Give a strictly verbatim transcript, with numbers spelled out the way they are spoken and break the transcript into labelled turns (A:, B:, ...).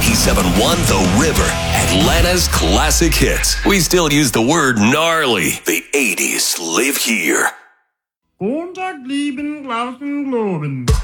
A: ninety-seven point one The River, Atlanta's classic hits. We still use the word gnarly. The eighties live here.
B: Montag, lieben, Glauben, Globen.